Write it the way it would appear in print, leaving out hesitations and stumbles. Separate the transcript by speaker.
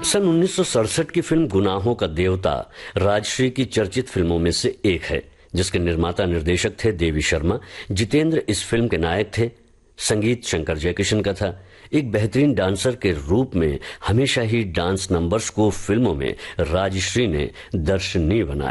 Speaker 1: सन 1967 की फिल्म गुनाहों का देवता राजश्री की चर्चित फिल्मों में से एक है, जिसके निर्माता निर्देशक थे देवी शर्मा। जितेंद्र इस फिल्म के नायक थे। संगीत शंकर जयकिशन का था। एक बेहतरीन डांसर के रूप में हमेशा ही डांस नंबर्स को फिल्मों में राजश्री ने दर्शनीय बनाया।